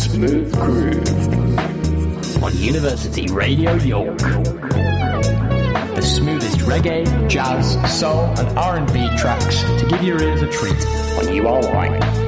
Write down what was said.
Smooth Groove on University Radio York. The smoothest reggae, jazz, soul and R&B tracks to give your ears a treat when you are white.